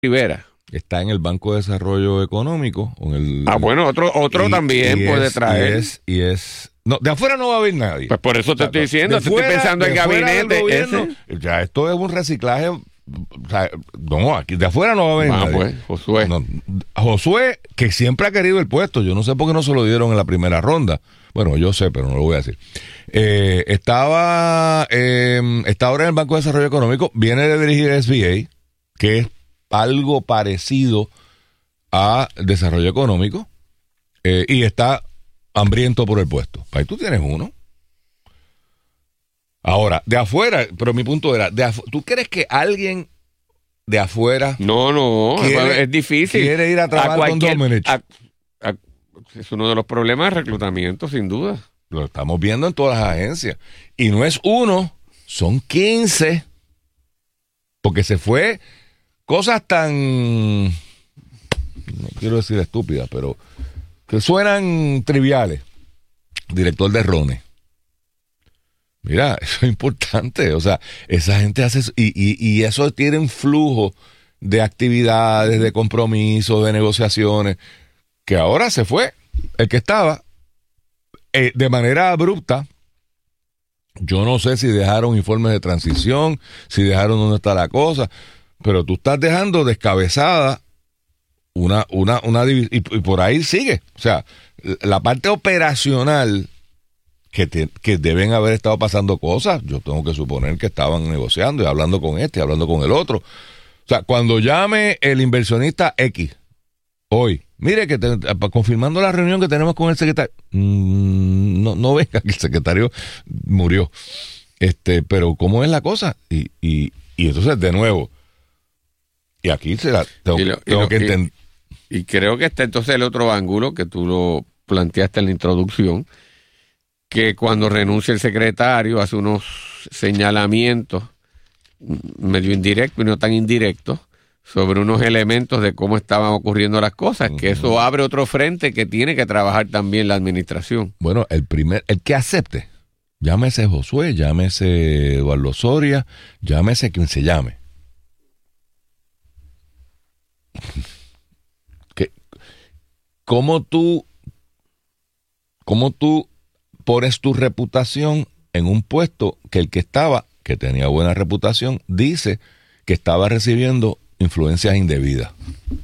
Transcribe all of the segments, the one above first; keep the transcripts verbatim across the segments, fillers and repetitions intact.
Rivera. Está en el Banco de Desarrollo Económico. En el, ah, bueno, otro otro y, también y puede es, traer. Y es, y es... No, de afuera no va a haber nadie. Pues por eso te o sea, estoy diciendo, te fuera, estoy pensando en gabinete. Gobierno, ya esto es un reciclaje. O sea, no, aquí de afuera no va a haber ah, nadie. Pues, Josué. No, Josué, que siempre ha querido el puesto. Yo no sé por qué no se lo dieron en la primera ronda. Bueno, yo sé, pero no lo voy a decir. Eh, estaba, eh, está ahora en el Banco de Desarrollo Económico. Viene de dirigir S B A, que es algo parecido a desarrollo económico, eh, y está hambriento por el puesto. Ahí tú tienes uno. Ahora, de afuera, pero mi punto era, de afu- ¿tú crees que alguien de afuera no, no, quiere, es difícil quiere ir a trabajar a cualquier, con Domenech? A, a, es uno de los problemas de reclutamiento, sin duda. Lo estamos viendo en todas las agencias. Y no es uno, son quince. Porque se fue cosas tan, no quiero decir estúpidas, pero que suenan triviales. Director de Rone. Mira, eso es importante. O sea, esa gente hace eso, y, y, y eso tiene un flujo de actividades, de compromisos, de negociaciones, que ahora se fue. El que estaba eh, de manera abrupta. Yo no sé si dejaron informes de transición, si dejaron dónde está la cosa, pero tú estás dejando descabezada una, una, una divis- y, y por ahí sigue. O sea, la parte operacional que, te, que deben haber estado pasando cosas, yo tengo que suponer que estaban negociando y hablando con este y hablando con el otro. O sea, cuando llame el inversionista X hoy, mire que te, confirmando la reunión que tenemos con el secretario, mmm, no, no venga que el secretario murió. Este, pero ¿cómo es la cosa? Y, y, y entonces, de nuevo, y aquí se la tengo, y lo, tengo y lo, que entender. Y, y creo que está entonces el otro ángulo que tú lo planteaste en la introducción, que cuando renuncia el secretario hace unos señalamientos medio indirectos y no tan indirectos sobre unos elementos de cómo estaban ocurriendo las cosas, uh-huh. que eso abre otro frente que tiene que trabajar también la administración. Bueno, el primer, el que acepte, llámese Josué, llámese Eduardo Soria, llámese quien se llame. ¿Qué, ¿Cómo tú, cómo tú pones tu reputación en un puesto que el que estaba, que tenía buena reputación, dice que estaba recibiendo influencias indebidas?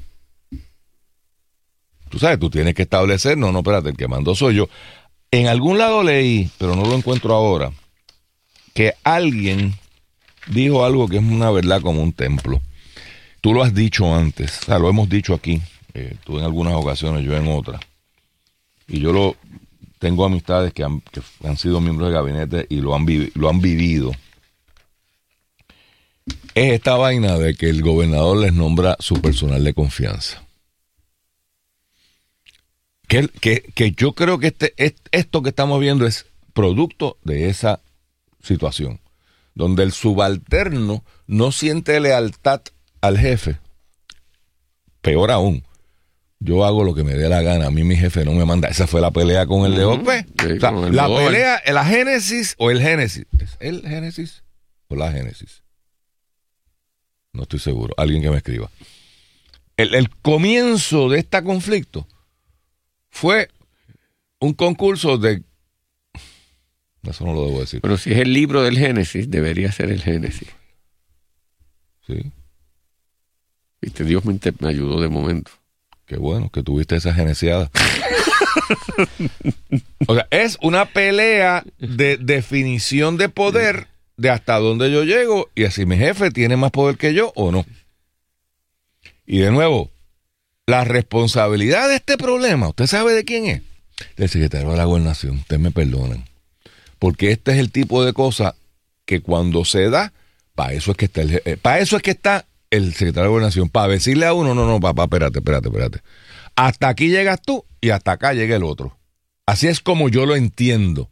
Tú sabes, tú tienes que establecer, no, no, espérate, el que mandó soy yo. En algún lado leí, pero no lo encuentro ahora, que alguien dijo algo que es una verdad como un templo. Tú lo has dicho antes, o sea, lo hemos dicho aquí, eh, tú en algunas ocasiones, yo en otras. Y yo lo tengo amistades que han, que han sido miembros de gabinete y lo han, vi, lo han vivido. Es esta vaina de que el gobernador les nombra su personal de confianza. Que, que, que yo creo que este, esto que estamos viendo es producto de esa situación, donde el subalterno no siente lealtad al jefe. Peor aún, yo hago lo que me dé la gana, a mí mi jefe no me manda. Esa fue la pelea con el uh-huh. de O P. Sí, o sea, la pelea, la génesis o el génesis. ¿Es el génesis o la génesis? No estoy seguro. Alguien que me escriba. El, el comienzo de este conflicto fue un concurso de... Eso no lo debo decir. Pero si es el libro del Génesis, debería ser el Génesis. Sí. Viste, Dios me, inter- me ayudó de momento. Qué bueno que tuviste esa genesiada. O sea, es una pelea de definición de poder, de hasta dónde yo llego y así mi jefe tiene más poder que yo o no. Y de nuevo, la responsabilidad de este problema, ¿usted sabe de quién es? Del secretario de la Gobernación. Ustedes me perdonan. Porque este es el tipo de cosa que cuando se da, para eso es que está el, eh, para eso es que está el secretario de Gobernación, para decirle a uno, no, no, papá, espérate, espérate, espérate. Hasta aquí llegas tú y hasta acá llega el otro. Así es como yo lo entiendo.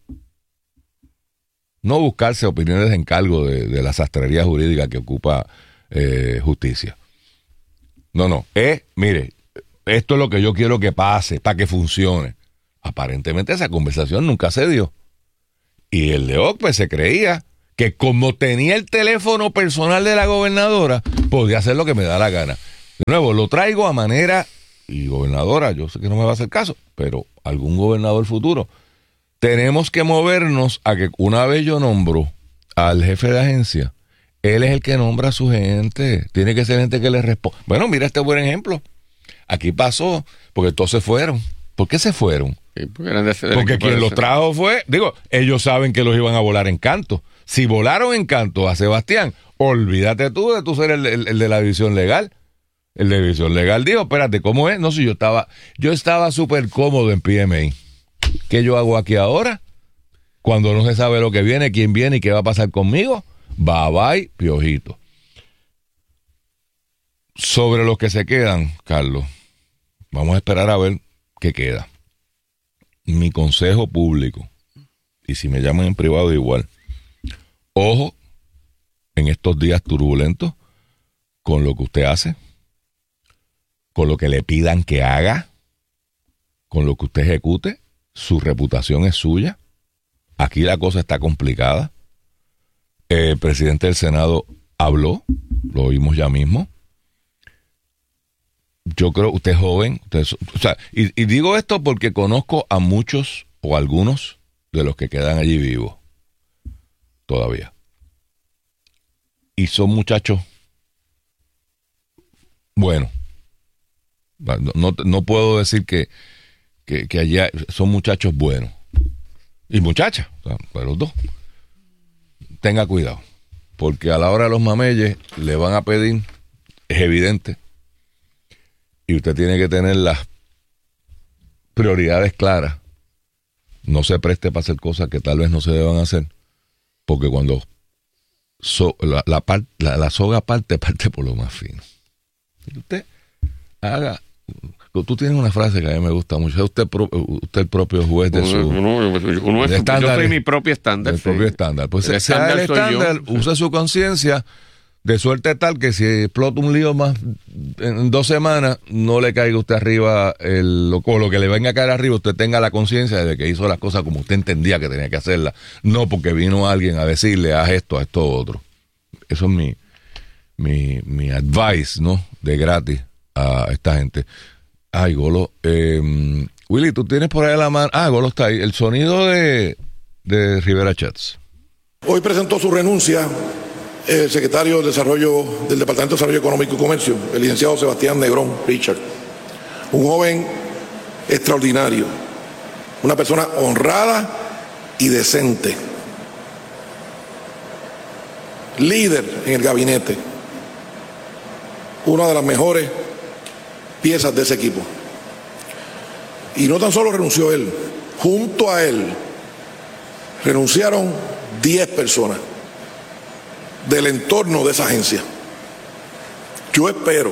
No buscarse opiniones de encargo de, de la sastrería jurídica que ocupa eh, justicia. No, no. Es, mire, esto es lo que yo quiero que pase para que funcione. Aparentemente esa conversación nunca se dio. Y el de O C P E se creía que como tenía el teléfono personal de la gobernadora, podía hacer lo que me da la gana. De nuevo, lo traigo a manera, y gobernadora, yo sé que no me va a hacer caso, pero algún gobernador futuro. Tenemos que movernos a que una vez yo nombro al jefe de agencia, él es el que nombra a su gente. Tiene que ser gente que le responda. Bueno, mira este buen ejemplo. Aquí pasó, porque todos se fueron. ¿Por qué se fueron? Sí, porque eran de ese- del Porque equipo quien de los ese- trajo fue, digo, ellos saben que los iban a volar en canto. Si volaron en canto a Sebastián, olvídate tú de tú ser el, el- el de la división legal. El de división legal dijo, espérate, ¿cómo es? No sé, yo estaba, yo estaba súper cómodo en P M A. ¿Qué yo hago aquí ahora? Cuando no se sabe lo que viene, quién viene y qué va a pasar conmigo. Bye bye, piojito. Sobre los que se quedan, Carlos, vamos a esperar a ver qué queda. Mi consejo público, y si me llaman en privado igual, ojo en estos días turbulentos con lo que usted hace, con lo que le pidan que haga, con lo que usted ejecute. Su reputación es suya. Aquí la cosa está complicada. El presidente del Senado habló, lo oímos ya mismo. Yo creo, usted es joven, usted es- o sea, y, y digo esto porque conozco a muchos o algunos de los que quedan allí vivos todavía. Y son muchachos buenos. No, no, no puedo decir que, que, que allá son muchachos buenos. Y muchachas, o sea, para los dos. Tenga cuidado, porque a la hora de los mameyes le van a pedir, es evidente, y usted tiene que tener las prioridades claras. No se preste para hacer cosas que tal vez no se deban hacer, porque cuando so, la, la, par, la, la soga parte, parte por lo más fino. Y usted haga... Tú tienes una frase que a mí me gusta mucho. Es usted, pro- usted el propio juez de su... Uno, uno es, de yo estándar, soy mi propio estándar. el sí. propio estándar. Pues El sea el estándar soy yo. estándar, use su conciencia, de suerte tal que si explota un lío más en dos semanas, no le caiga a usted arriba, el, o lo que le venga a caer arriba, usted tenga la conciencia de que hizo las cosas como usted entendía que tenía que hacerlas, no porque vino alguien a decirle, haz esto, haz esto, otro. Eso es mi, mi, mi advice, ¿no? De gratis a esta gente. Ay, Golo. Eh, Willy, tú tienes por ahí la mano. Ah, Golo está ahí. El sonido de, de Rivera Chats. Hoy presentó su renuncia el secretario de Desarrollo del Departamento de Desarrollo Económico y Comercio, el licenciado Sebastián Negrón Richard. Un joven extraordinario, una persona honrada y decente. Líder en el gabinete. Una de las mejores piezas de ese equipo. Y no tan solo renunció él, junto a él renunciaron diez personas del entorno de esa agencia. Yo espero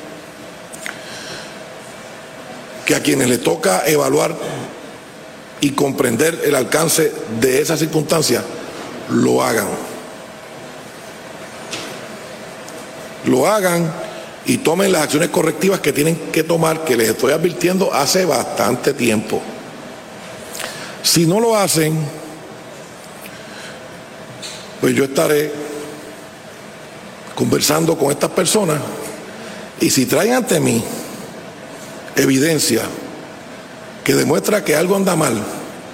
que a quienes les toca evaluar y comprender el alcance de esa circunstancia lo hagan. Lo hagan y tomen las acciones correctivas que tienen que tomar, que les estoy advirtiendo hace bastante tiempo. Si no lo hacen, pues yo estaré conversando con estas personas y si traen ante mí evidencia que demuestra que algo anda mal,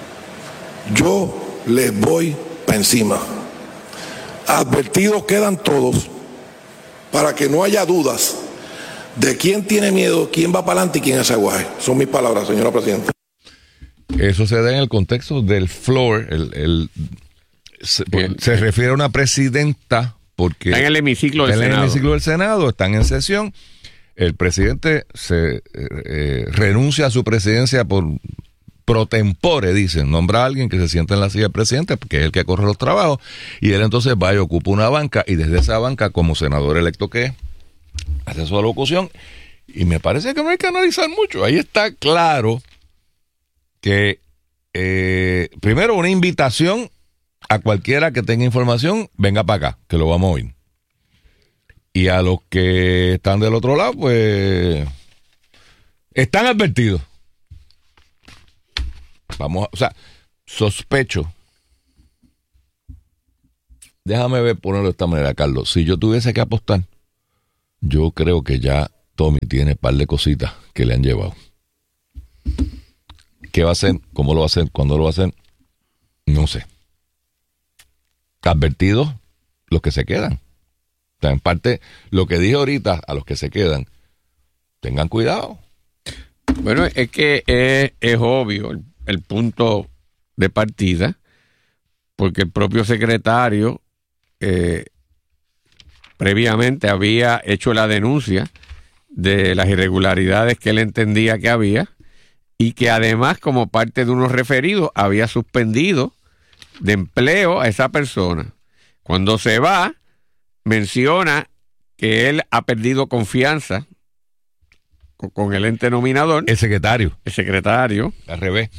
yo les voy para encima. Advertidos quedan todos, para que no haya dudas de quién tiene miedo, quién va para adelante y quién hace aguaje. Son mis palabras, señora presidenta. Eso se da en el contexto del floor. El, el, se, Bien. se refiere a una presidenta porque... Está en el hemiciclo del está en el Senado. hemiciclo del Senado, están en sesión. El presidente se eh, eh, renuncia a su presidencia por pro tempore, dicen, nombra a alguien que se sienta en la silla del presidente, que es el que corre los trabajos, y él entonces va y ocupa una banca, y desde esa banca, como senador electo que es, hace su alocución, y me parece que no hay que analizar mucho. Ahí está claro que, eh, primero, una invitación a cualquiera que tenga información, venga para acá, que lo vamos a oír. Y a los que están del otro lado, pues, están advertidos. Vamos a, o sea, sospecho. Déjame ver, ponerlo de esta manera, Carlos. Si yo tuviese que apostar, yo creo que ya Tommy tiene un par de cositas que le han llevado. ¿Qué va a hacer? ¿Cómo lo va a hacer? ¿Cuándo lo va a hacer? No sé. Advertidos los que se quedan. O sea, en parte, lo que dije ahorita a los que se quedan, tengan cuidado. Bueno, es que es, es obvio el, el punto de partida, porque el propio secretario eh, previamente había hecho la denuncia de las irregularidades que él entendía que había, y que además, como parte de unos referidos, había suspendido de empleo a esa persona. Cuando se va, menciona que él ha perdido confianza con, con el ente nominador. El secretario. El secretario. Al revés.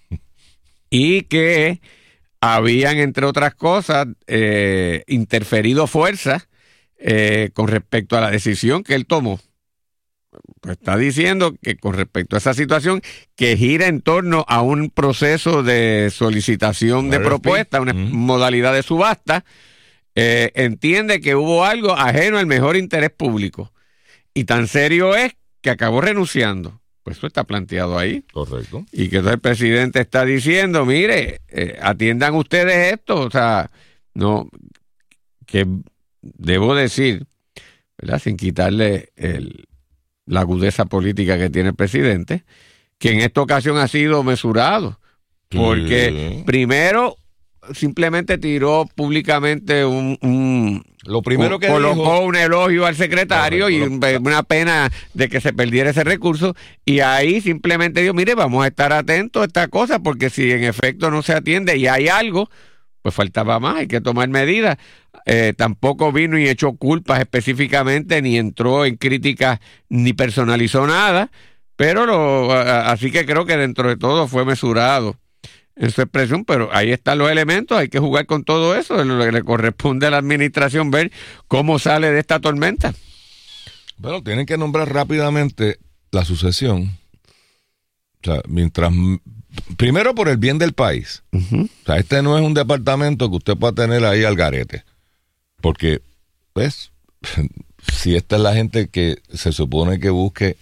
Y que habían, entre otras cosas, eh, interferido fuerzas eh, con respecto a la decisión que él tomó. Pues está diciendo que con respecto a esa situación que gira en torno a un proceso de solicitación de propuesta, una uh-huh. modalidad de subasta, eh, entiende que hubo algo ajeno al mejor interés público. Y tan serio es que acabó renunciando. Pues eso está planteado ahí. Correcto. Y que entonces el presidente está diciendo, mire, eh, atiendan ustedes esto. O sea, no, que debo decir, ¿verdad? Sin quitarle el la agudeza política que tiene el presidente, que en esta ocasión ha sido mesurado, porque sí. primero simplemente tiró públicamente un, un lo primero un, que colocó dijo, un elogio al secretario y un, una pena de que se perdiera ese recurso, y ahí simplemente dijo, mire, vamos a estar atentos a esta cosa, porque si en efecto no se atiende y hay algo, pues faltaba más, hay que tomar medidas. Eh, tampoco vino y echó culpas específicamente, ni entró en críticas, ni personalizó nada, pero lo, a, así que creo que dentro de todo fue mesurado en su expresión, pero ahí están los elementos, hay que jugar con todo eso, le, le corresponde a la administración ver cómo sale de esta tormenta. Bueno, tienen que nombrar rápidamente la sucesión, o sea, mientras... Primero por el bien del país. Uh-huh. O sea, este no es un departamento que usted pueda tener ahí al garete. Porque, pues, si esta es la gente que se supone que busque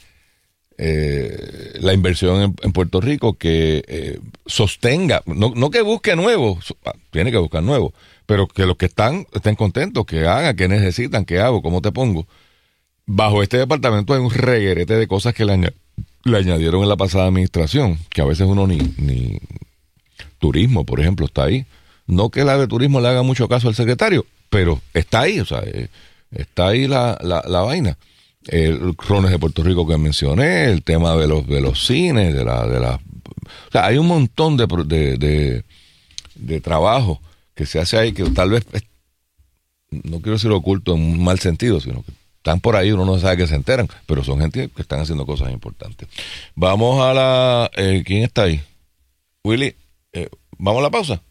eh, la inversión en, en Puerto Rico, que eh, sostenga, no, no que busque nuevo, tiene que buscar nuevo, pero que los que están estén contentos, que hagan, que necesitan, que hago, cómo te pongo. Bajo este departamento hay un reguerete de cosas que le añaden. Le añadieron en la pasada administración, que a veces uno ni, ni turismo, por ejemplo, está ahí. No que la de turismo le haga mucho caso al secretario, pero está ahí, o sea, eh, está ahí la, la, la vaina. El Rones de Puerto Rico que mencioné, el tema de los de los cines, de la, de la, o sea, hay un montón de, de, de, de trabajo que se hace ahí que tal vez, no quiero decir oculto en un mal sentido, sino que están por ahí, uno no sabe que se enteran, pero son gente que están haciendo cosas importantes. Vamos a la... Eh, ¿Quién está ahí? Willy, eh, ¿vamos a la pausa?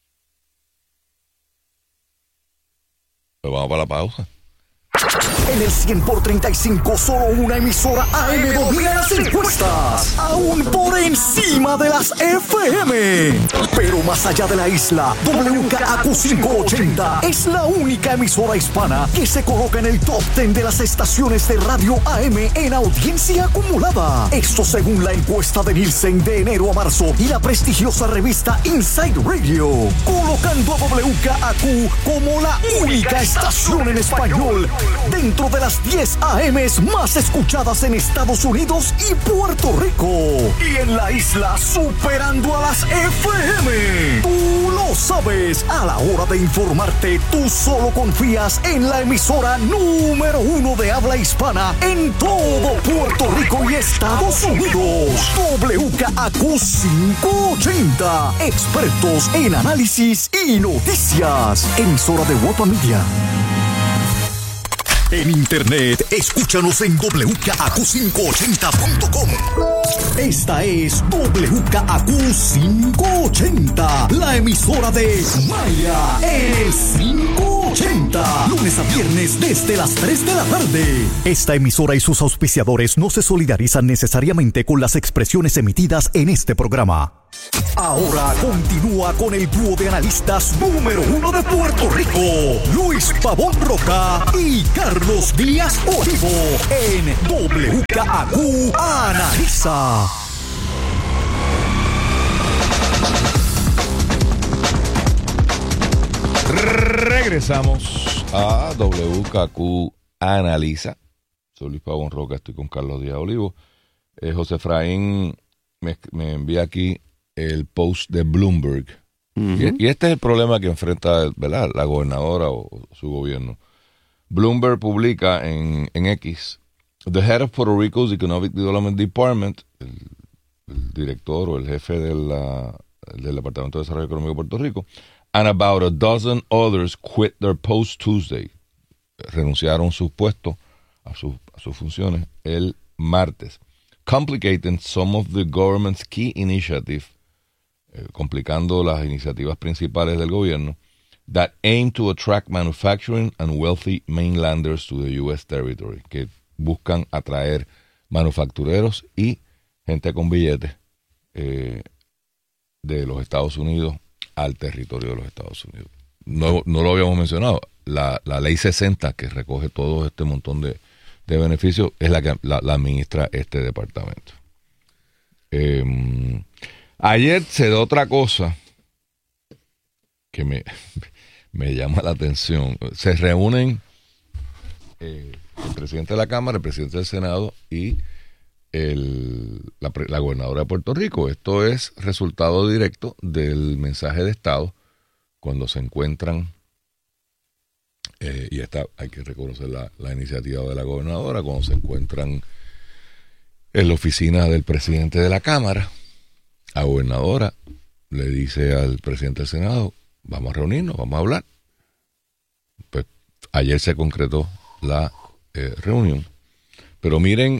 Pues vamos para la pausa. En el cien por treinta y cinco, solo una emisora A M domina las encuestas, aún por encima de las F M. Pero más allá de la isla, W K A Q quinientos ochenta es la única emisora hispana que se coloca en el top diez de las estaciones de radio A M en audiencia acumulada. Esto según la encuesta de Nielsen de enero a marzo y la prestigiosa revista Inside Radio, colocando a W K A Q como la única estación en español dentro de las diez A Ms más escuchadas en Estados Unidos y Puerto Rico. Y en la isla superando a las F M. Tú lo sabes. A la hora de informarte, tú solo confías en la emisora número uno de habla hispana en todo Puerto Rico y Estados Unidos. W K A Q quinientos ochenta. Expertos en análisis y noticias. Emisora de Guapa Media. En internet, escúchanos en W K A Q quinientos ochenta punto com. Esta es W K A Q quinientos ochenta, la emisora de Maya, el quinientos ochenta. Lunes a viernes desde las tres de la tarde. Esta emisora y sus auspiciadores no se solidarizan necesariamente con las expresiones emitidas en este programa. Ahora continúa con el dúo de analistas número uno de Puerto Rico, Luis Pavón Roca y Carlos Díaz Olivo, en W K A Q Analiza. Regresamos a W K Q Analiza. Soy Luis Pavón Roca, estoy con Carlos Díaz Olivo. Eh, José Efraín me, me envía aquí el post de Bloomberg. Uh-huh. Y, y este es el problema que enfrenta, ¿verdad?, la gobernadora o, o su gobierno. Bloomberg publica en, en X: The head of Puerto Rico's Economic Development Department, el, el director o el jefe de la, del Departamento de Desarrollo Económico de Puerto Rico, and about a dozen others quit their post Tuesday. Renunciaron sus puestos a, su, a sus funciones el martes, complicating some of the government's key initiatives, eh, complicando las iniciativas principales del gobierno that aim to attract manufacturing and wealthy mainlanders to the U S territory, que buscan atraer manufactureros y gente con billetes eh, de los Estados Unidos al territorio de los Estados Unidos. No, no lo habíamos mencionado. La, la ley sesenta, que recoge todo este montón de, de beneficios, es la que la, la administra este departamento. Eh, ayer se da otra cosa que me, me llama la atención. Se reúnen eh, el presidente de la Cámara, el presidente del Senado y el, la, la gobernadora de Puerto Rico. Esto es resultado directo del mensaje de Estado cuando se encuentran, eh, y esta hay que reconocer la, la iniciativa de la gobernadora, cuando se encuentran en la oficina del presidente de la Cámara. La gobernadora le dice al presidente del Senado: vamos a reunirnos, vamos a hablar. Pues ayer se concretó la eh, reunión. Pero miren,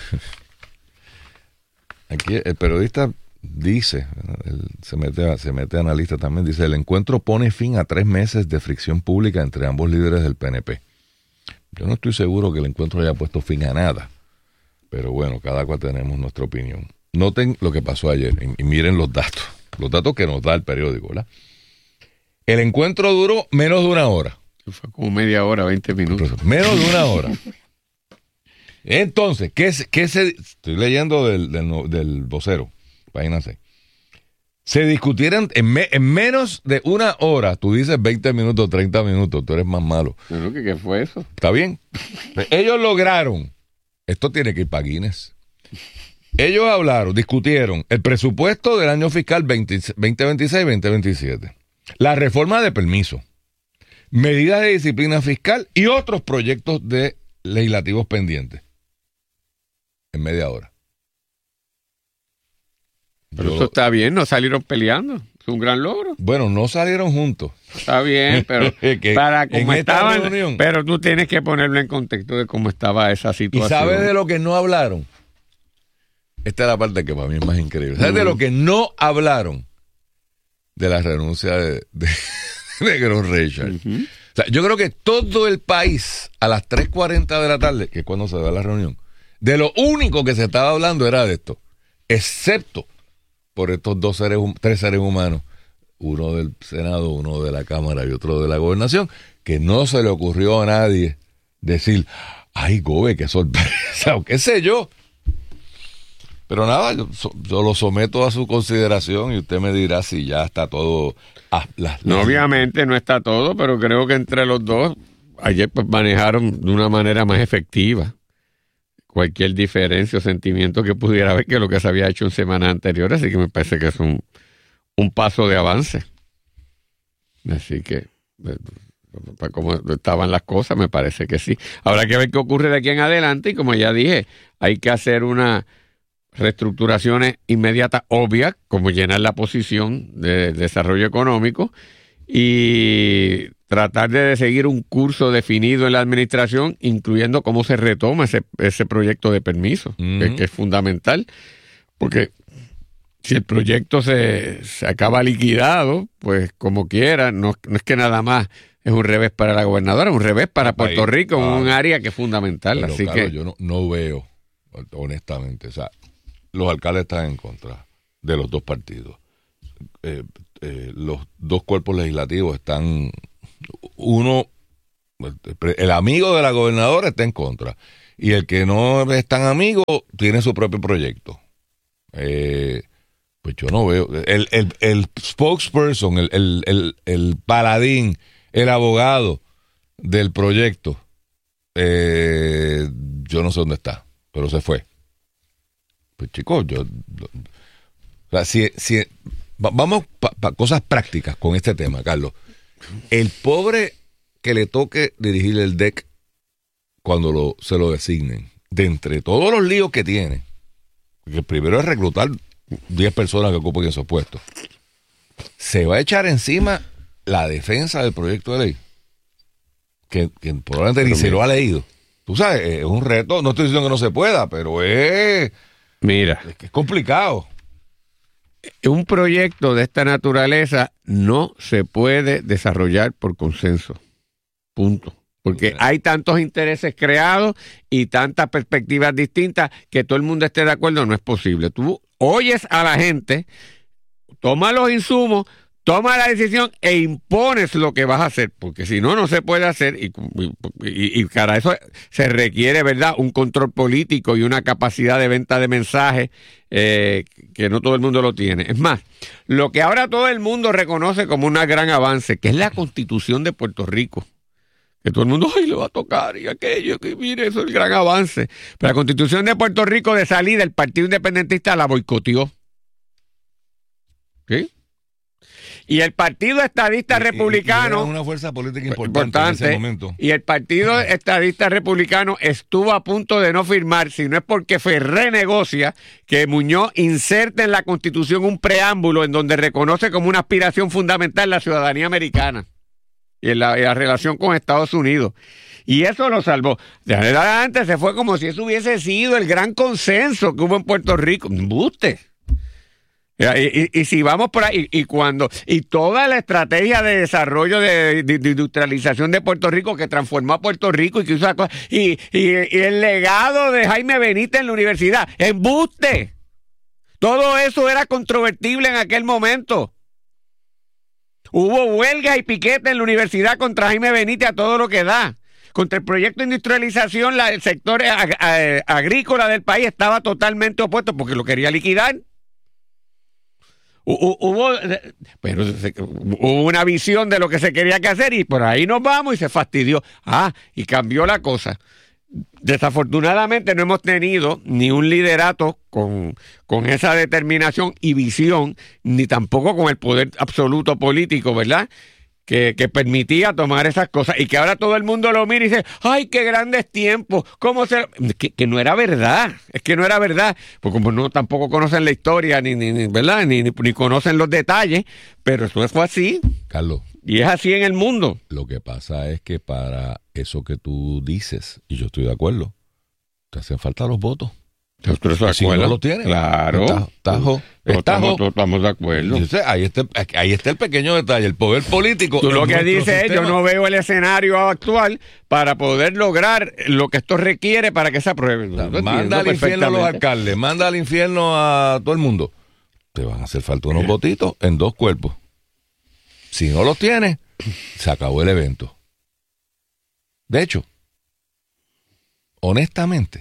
aquí el periodista dice, él se mete a, se mete a analista también, dice: el encuentro pone fin a tres meses de fricción pública entre ambos líderes del P N P. Yo no estoy seguro que el encuentro haya puesto fin a nada, pero bueno, cada cual tenemos nuestra opinión. Noten lo que pasó ayer y, y miren los datos, los datos que nos da el periódico, ¿verdad? El encuentro duró menos de una hora. Fue como media hora, veinte minutos. Menos de una hora. Entonces, ¿qué, qué se...? Estoy leyendo del, del, del vocero, página seis. Se discutieron en, me, en menos de una hora. Tú dices veinte minutos, treinta minutos, tú eres más malo. ¿Pero qué, qué fue eso? ¿Está bien? Ellos lograron, esto tiene que ir para Guinness. Ellos hablaron, discutieron el presupuesto del año fiscal veinte veintiséis veinte veintisiete, la reforma de permiso, medidas de disciplina fiscal y otros proyectos de legislativos pendientes. En media hora. Pero Yo, eso está bien, no salieron peleando. Es un gran logro. Bueno, no salieron juntos. Está bien, pero que para cómo estaban, reunión, pero tú tienes que ponerlo en contexto de cómo estaba esa situación. ¿Y sabes de lo que no hablaron? Esta es la parte que para mí es más increíble. ¿Sabes uh-huh. de lo que no hablaron? De la renuncia de, de, de Gron Richard. Uh-huh. O sea, yo creo que todo el país a las tres cuarenta de la tarde, que es cuando se da la reunión, de lo único que se estaba hablando era de esto, excepto por estos dos seres, tres seres humanos, uno del Senado, uno de la Cámara y otro de la Gobernación, que no se le ocurrió a nadie decir: ay, Gobe, qué sorpresa, o qué sé yo. Pero nada, yo, yo lo someto a su consideración y usted me dirá si ya está todo. Ah, las, no, las... obviamente no está todo, pero creo que entre los dos ayer pues manejaron de una manera más efectiva cualquier diferencia o sentimiento que pudiera haber que lo que se había hecho en semanas anteriores, así que me parece que es un, un paso de avance. Así que, para cómo estaban las cosas, me parece que sí. Habrá que ver qué ocurre de aquí en adelante y, como ya dije, hay que hacer unas reestructuraciones inmediatas obvias, como llenar la posición de desarrollo económico y tratar de seguir un curso definido en la administración, incluyendo cómo se retoma ese, ese proyecto de permiso, uh-huh. que, que es fundamental, porque si el proyecto se, se acaba liquidado, pues como quiera, no, no es que nada más es un revés para la gobernadora, un revés para Puerto Ahí, Rico, en ah, un área que es fundamental. Pero, Así Carlos, que yo no, no veo, honestamente, o sea, los alcaldes están en contra de los dos partidos. Eh, eh, los dos cuerpos legislativos están, uno, el amigo de la gobernadora está en contra, y el que no es tan amigo tiene su propio proyecto. Eh, pues yo no veo, el, el, el spokesperson, el, el, el, el paladín, el abogado del proyecto, eh, yo no sé dónde está, pero se fue. Pues chicos, yo, o sea, si, si vamos para pa cosas prácticas con este tema, Carlos. El pobre que le toque dirigir el D E C cuando lo, se lo designen, de entre todos los líos que tiene, porque primero es reclutar diez personas que ocupen esos puestos, se va a echar encima la defensa del proyecto de ley, que, que probablemente ni se lo ha leído. Tú sabes, es un reto, no estoy diciendo que no se pueda, pero es, mira, es, que es complicado. Un proyecto de esta naturaleza no se puede desarrollar por consenso. Punto. Porque Mira. hay tantos intereses creados y tantas perspectivas distintas que todo el mundo esté de acuerdo, no es posible. Tú oyes a la gente, toma los insumos, toma la decisión e impones lo que vas a hacer, porque si no, no se puede hacer y, y, y para eso se requiere, ¿verdad?, un control político y una capacidad de venta de mensajes eh, que no todo el mundo lo tiene. Es más, lo que ahora todo el mundo reconoce como un gran avance, que es la Constitución de Puerto Rico, que todo el mundo, ay, le va a tocar y aquello, que mire, eso es el gran avance. Pero la Constitución de Puerto Rico de salida, el Partido Independentista la boicoteó. ¿Sí? Y el Partido Estadista Y- y- Republicano... y era una fuerza política importante, importante, en ese momento. y el Partido Estadista Republicano estuvo a punto de no firmar, si no es porque Ferré negocia que Muñoz inserte en la Constitución un preámbulo en donde reconoce como una aspiración fundamental la ciudadanía americana y en la, en la relación con Estados Unidos. Y eso lo salvó. De adelante se fue como si eso hubiese sido el gran consenso que hubo en Puerto Rico. ¡Embuste! Y, y, y si vamos por ahí, y, y cuando, y toda la estrategia de desarrollo de, de, de industrialización de Puerto Rico que transformó a Puerto Rico y que hizo cosas, y, y, y el legado de Jaime Benítez en la universidad, ¡embuste! Todo eso era controvertible en aquel momento. Hubo huelgas y piquetes en la universidad contra Jaime Benítez a todo lo que da. Contra el proyecto de industrialización, la, el sector ag, ag, agrícola del país estaba totalmente opuesto porque lo quería liquidar. Hubo, pero hubo una visión de lo que se quería que hacer y por ahí nos vamos y se fastidió. Ah, y cambió la cosa. Desafortunadamente no hemos tenido ni un liderato con, con esa determinación y visión, ni tampoco con el poder absoluto político, ¿verdad?, Que, que permitía tomar esas cosas y que ahora todo el mundo lo mira y dice, ¡ay, qué grandes tiempos! ¿Cómo se...? Que, que no era verdad, es que no era verdad, porque como no tampoco conocen la historia, ni, ni, ni ¿verdad?, ni, ni, ni conocen los detalles, pero eso fue así, Carlos, y es así en el mundo. lo que pasa es que para eso que tú dices, y yo estoy de acuerdo, te hacen falta los votos. Si no lo tienes, claro, tajo, tajo, Todos tajo. estamos, estamos de acuerdo. Entonces, ahí, está, ahí está el pequeño detalle, el poder político. Tú lo en que nuestro dices es, yo sistema. no veo el escenario actual para poder lograr lo que esto requiere para que se apruebe. Lo Manda entiendo al infierno a los perfectamente. alcaldes, manda al infierno a todo el mundo. Te van a hacer falta unos votitos en dos cuerpos. Si no los tienes, se acabó el evento. De hecho, honestamente,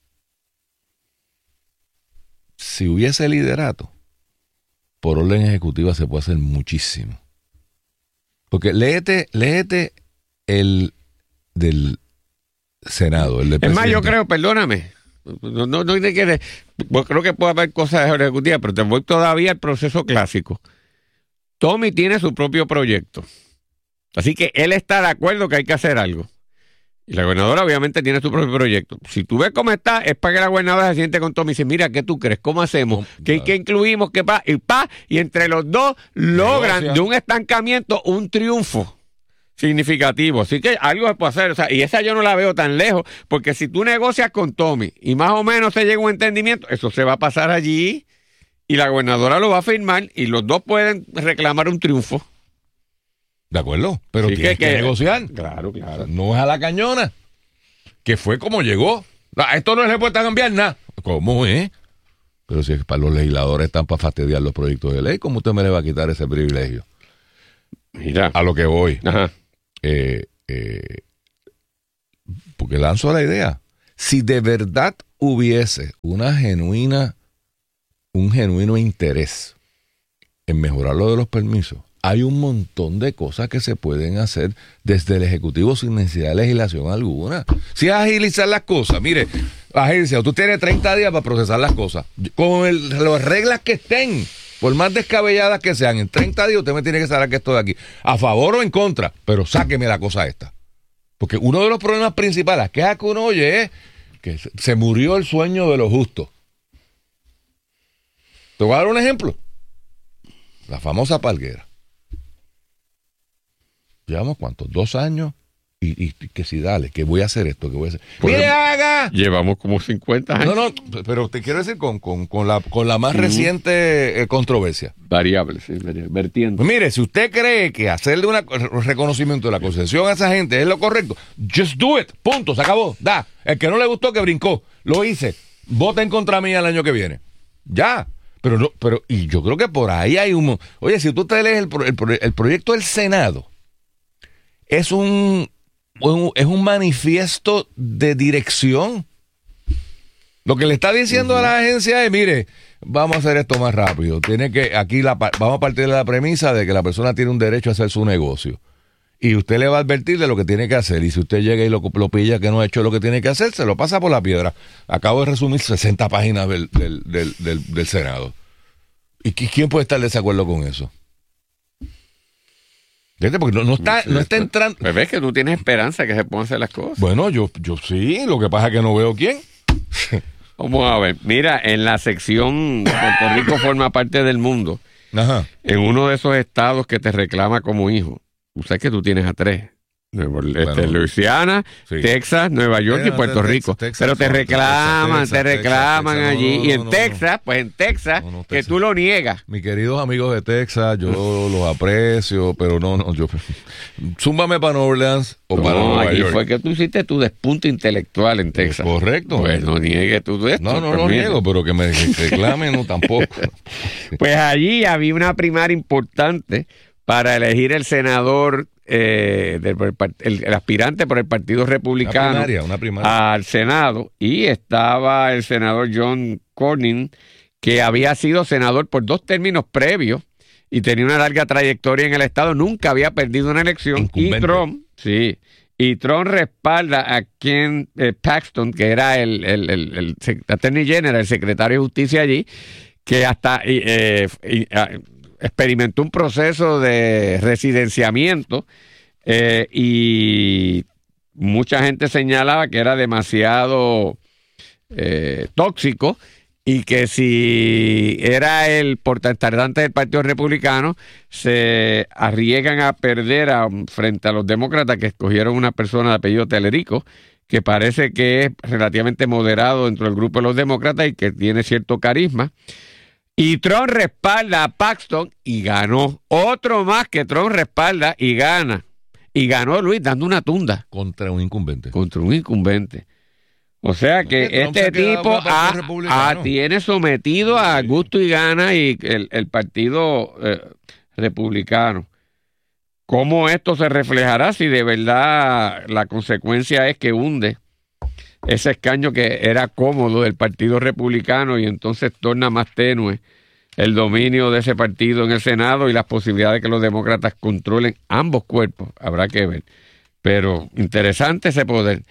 si hubiese liderato, por orden ejecutiva se puede hacer muchísimo. Porque léete, léete el del Senado, el del Es más, yo presidente. creo, perdóname, no, no, no te quieres, pues creo que puede haber cosas ejecutivas, pero te voy todavía al proceso clásico. Tommy tiene su propio proyecto, así que él está de acuerdo que hay que hacer algo. Y la gobernadora obviamente tiene su propio proyecto. Si tú ves cómo está, es para que la gobernadora se siente con Tommy y dice, mira, ¿qué tú crees? ¿Cómo hacemos? ¿Qué, qué incluimos? ¿Qué pa? Y pa, y entre los dos logran Negocia. de un estancamiento un triunfo significativo. Así que algo se puede hacer. O sea, y esa yo no la veo tan lejos, porque si tú negocias con Tommy y más o menos se llega a un entendimiento, eso se va a pasar allí y la gobernadora lo va a firmar y los dos pueden reclamar un triunfo. ¿De acuerdo? Pero Sí, tienes que, que- que negociar. Claro, O sea, claro. no es a la cañona. Que fue como llegó. Ah, esto no se le puede cambiar nada. ¿Cómo es? Pero si es que para los legisladores están para fastidiar los proyectos de ley, ¿cómo usted me le va a quitar ese privilegio? Mira. A lo que voy. Ajá. Eh, eh, porque lanzo la idea. Si de verdad hubiese una genuina, un genuino interés en mejorar lo de los permisos, hay un montón de cosas que se pueden hacer desde el Ejecutivo sin necesidad de legislación alguna. Si es agilizar las cosas, mire, agencia, tú tienes treinta días para procesar las cosas. Con el- las reglas que estén, por más descabelladas que sean, en treinta días usted me tiene que saber que estoy aquí. A favor o en contra, pero sáqueme la cosa esta. Porque uno de los problemas principales, las quejas que uno oye es que se- se murió el sueño de los justos. Te voy a dar un ejemplo. La famosa palguera. Llevamos cuántos, dos años y, y que si dale, que voy a hacer esto, que voy a hacer. Pues- ¡Mire, haga! Llevamos como cincuenta años. No, no, pero te quiero decir con, con, con, la, con la más reciente eh, controversia. Variables, sí, vari- vertientes. Pues mire, si usted cree que hacerle una- un reconocimiento de la concesión a esa gente es lo correcto, just do it, punto, se acabó, da. El que no le gustó, que brincó, lo hice, vota en contra mía el año que viene. Ya. Pero no, pero, y yo creo que por ahí hay un... mo- Oye, si tú te lees el, pro- el, pro- el proyecto del Senado, es un, un- es un manifiesto de dirección. Lo que le está diciendo a la agencia es, mire, vamos a hacer esto más rápido. Tiene que, aquí la, pa- vamos a partir de la premisa de que la persona tiene un derecho a hacer su negocio. Y usted le va a advertir de lo que tiene que hacer. Y si usted llega y lo, lo pilla que no ha hecho lo que tiene que hacer, se lo pasa por la piedra. Acabo de resumir sesenta páginas del, del, del, del, del Senado. ¿Y qui- quién puede estar de desacuerdo con eso? ¿Entiendes? Porque no, no está, no está entrando... Pues ves que tú tienes esperanza que se puedan hacer las cosas. Bueno, yo, yo sí, lo que pasa es que no veo quién. Vamos a ver. Mira, en la sección Puerto Rico forma parte del mundo, Ajá. en uno de esos estados que te reclama como hijo, tú sabes que tú tienes a tres. Nuevo- este, Bueno, Louisiana, sí. Texas, Nueva York y Bueno, Puerto Texas, Rico. Texas, Pero te Texas, reclaman, Texas, te Texas, reclaman Texas, no, allí. no, y en no, no, Texas, pues en Texas, No, no, que Texas. tú lo niegas. Mis queridos amigos de Texas, yo los aprecio, pero no, no, yo... Zúmbame para Nueva Orleans o para No, Nueva allí York. fue que tú hiciste tu despunte intelectual en Texas. correcto. Pues no niegues tú esto. No, no pues lo mira. niego, pero que me reclamen, no, tampoco. Pues allí había una primaria importante para elegir el senador, eh, del- por el, part- el- el aspirante por el Partido Una Republicano primaria, una primaria. al Senado, y estaba el senador John Cornyn, que había sido senador por dos términos previos y tenía una larga trayectoria en el Estado, nunca había perdido una elección. Incumbente. Y Trump, sí, y Trump respalda a Ken eh, Paxton, que era el, el, el, el sec- Attorney General, el secretario de Justicia allí, que hasta y, eh, y, ah, experimentó un proceso de residenciamiento eh, y mucha gente señalaba que era demasiado eh, tóxico y que si era el portantardante del Partido Republicano se arriesgan a perder a, frente a los demócratas que escogieron una persona de apellido Telerico, que parece que es relativamente moderado dentro del grupo de los demócratas y que tiene cierto carisma. Y Trump respalda a Paxton y ganó. Otro más que Trump respalda y gana. Y ganó Luis dando una tunda Contra un incumbente. contra un incumbente. O sea que Es que Trump se este ha quedado tipo con el Partido ha- Republicano. ha- tiene sometido a gusto y gana y el, el partido eh, republicano. ¿Cómo esto se reflejará si de verdad la consecuencia es que hunde ese escaño que era cómodo del Partido Republicano y entonces torna más tenue el dominio de ese partido en el Senado y las posibilidades de que los demócratas controlen ambos cuerpos? Habrá que ver. Pero interesante ese poder.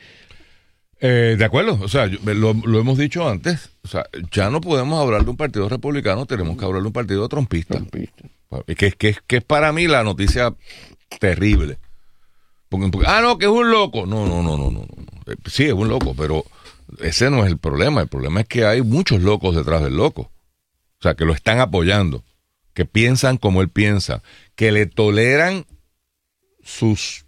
Eh, de acuerdo, o sea, yo- lo, lo hemos dicho antes, o sea, ya no podemos hablar de un partido republicano, tenemos que hablar de un partido trompista. Que, que, que es para mí la noticia terrible. Porque, porque, ah, no, que es un loco. No, no, no, no, no. no. Eh, Sí, es un loco, pero ese no es el problema. El problema es que hay muchos locos detrás del loco. O sea, que lo están apoyando, que piensan como él piensa, que le toleran sus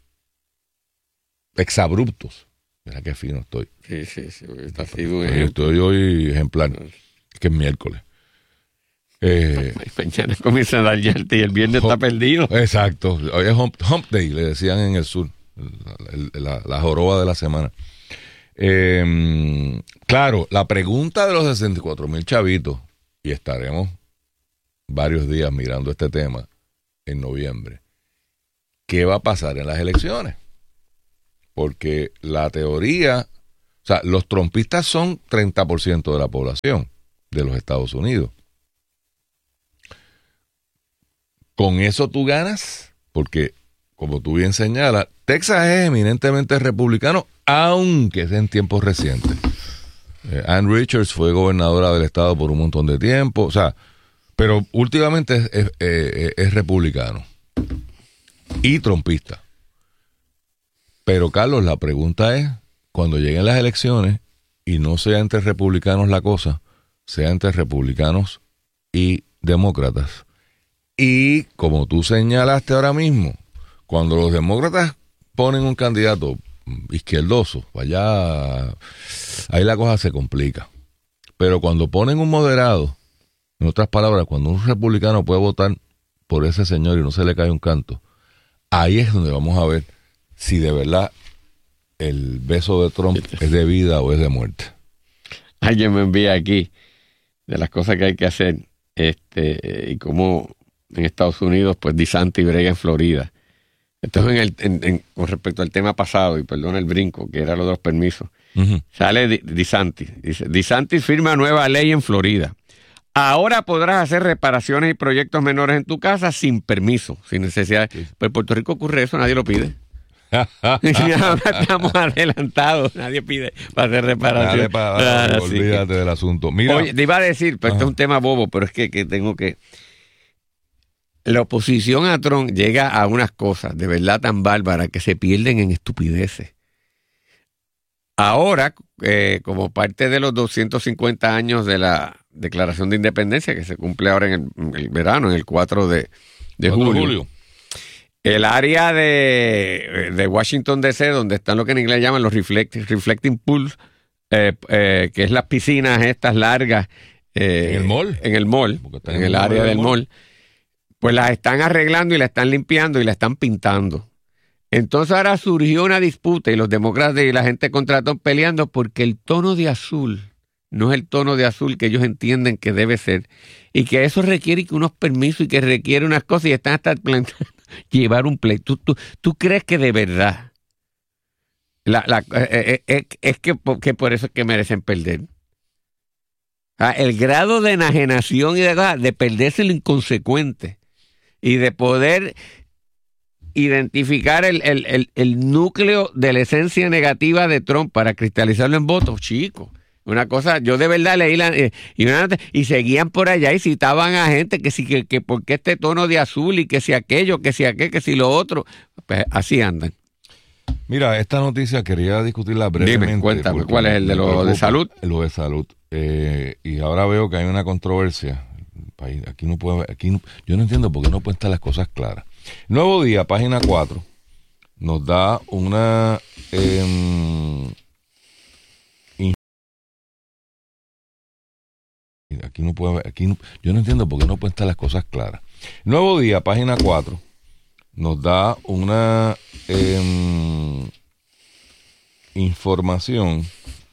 exabruptos. Mira qué fino estoy. Sí, sí, sí. Está sido un Oye, ejemplo. estoy hoy ejemplar, que es miércoles. Eh, Mañana comienza a dañarte y el viernes hump, está perdido. Exacto. Hoy es hump, hump Day, le decían en el sur. La, la, la joroba de la semana. Eh, claro, la pregunta de los sesenta y cuatro mil chavitos, y estaremos varios días mirando este tema en noviembre. ¿Qué va a pasar en las elecciones? Porque la teoría, o sea, los trumpistas son treinta por ciento de la población de los Estados Unidos. Con eso tú ganas, porque, como tú bien señalas, Texas es eminentemente republicano, aunque es en tiempos recientes. Eh, Ann Richards fue gobernadora del estado por un montón de tiempo, o sea, pero últimamente es, es, es, es republicano y trumpista. Pero, Carlos, la pregunta es, cuando lleguen las elecciones y no sea entre republicanos la cosa, sea entre republicanos y demócratas. Y, como tú señalaste ahora mismo, cuando los demócratas ponen un candidato izquierdoso, allá, ahí la cosa se complica. Pero cuando ponen un moderado, en otras palabras, cuando un republicano puede votar por ese señor y no se le cae un canto, ahí es donde vamos a ver si de verdad el beso de Trump es de vida o es de muerte. Alguien me envía aquí de las cosas que hay que hacer, este, y cómo en Estados Unidos, pues DeSantis brega en Florida. Esto es en el, en, en, con respecto al tema pasado, y perdona el brinco, que era lo de los permisos. Uh-huh. Sale DeSantis, dice, DeSantis firma nueva ley en Florida. Ahora podrás hacer reparaciones y proyectos menores en tu casa sin permiso, sin necesidad. Sí. Pero en Puerto Rico ocurre eso, nadie lo pide. Ahora estamos adelantados, nadie pide para hacer reparaciones. Para, para, ah, olvídate que, del asunto. Mira. Oye, te iba a decir, pero este es un tema bobo, pero es que, que tengo que... La oposición a Trump llega a unas cosas de verdad tan bárbaras que se pierden en estupideces. Ahora, eh, como parte de los doscientos cincuenta años de la Declaración de Independencia, que se cumple ahora en el, en el verano, en el cuatro de julio, julio, el área de, de Washington D C, donde están lo que en inglés llaman los reflect, reflecting pools, eh, eh, que es las piscinas estas largas. Eh, ¿En el mall? En el mall, en, en el área del mall. mall. Pues las están arreglando y la están limpiando y la están pintando. Entonces ahora surgió una disputa y los demócratas y la gente contra Trump peleando porque el tono de azul no es el tono de azul que ellos entienden que debe ser y que eso requiere unos permisos y que requiere unas cosas y están hasta planteando llevar un pleito. ¿Tú, tú, tú crees que de verdad la, la, eh, eh, es que, que por eso es que merecen perder? Ah, el grado de enajenación y de, de perderse lo inconsecuente y de poder identificar el, el, el, el núcleo de la esencia negativa de Trump para cristalizarlo en votos, chicos. Una cosa, yo de verdad leí la, eh, y, una, y seguían por allá y citaban a gente que si que, que por qué este tono de azul y que si aquello, que si aquello, que si lo otro. Pues así andan. Mira, esta noticia quería discutirla brevemente. Dime, cuéntame, ¿cuál es el de lo de salud? Lo de salud. Eh, y ahora veo que hay una controversia. Aquí no puede, aquí no, yo no entiendo por qué no pueden estar las cosas claras. Nuevo Día, página cuatro, nos da una eh, aquí no puede, aquí no, yo no entiendo por qué no pueden estar las cosas claras. Nuevo Día, página cuatro, nos da una eh, información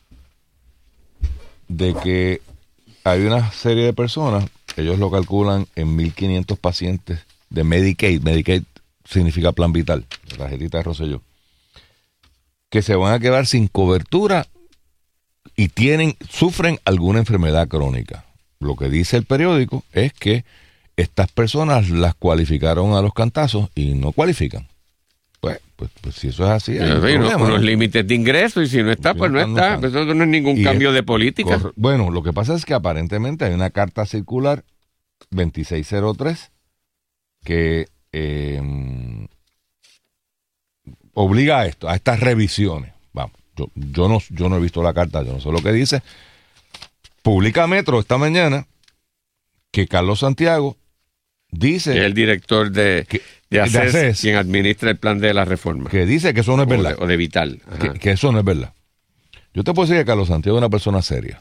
de que hay una serie de personas, ellos lo calculan en mil quinientos pacientes de Medicaid. Medicaid significa plan vital, la tarjetita de Rosselló, que se van a quedar sin cobertura y tienen, sufren alguna enfermedad crónica. Lo que dice el periódico es que estas personas las cualificaron a los cantazos y no cualifican. Pues, pues, pues si eso es así, hay un problema, ¿no? Unos límites de ingreso y si no está, si pues no está. No está. Pues eso no es ningún y cambio es, de política. Corre, bueno, lo que pasa es que aparentemente hay una carta circular veintiséis cero tres que eh, obliga a esto, a estas revisiones. Vamos, yo, yo, no, yo no he visto la carta, yo no sé lo que dice. Publica Metro esta mañana que Carlos Santiago dice... Que es el director de... Que, De ACES, de ACES, quien administra el plan de la reforma. Que dice que eso no es verdad. O de, o de Vital. Que, que eso no es verdad. Yo te puedo decir que Carlos Santiago es una persona seria.